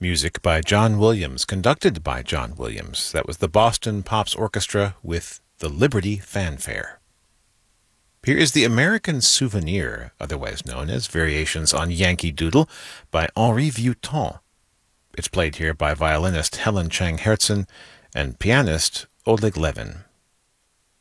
Music by John Williams, conducted by John Williams. That was the Boston Pops Orchestra with the Liberty Fanfare. Here is the American Souvenir, otherwise known as Variations on Yankee Doodle, by Henri Vieuxtemps. It's played here by violinist Helen Chang Herzen and pianist Oleg Levin.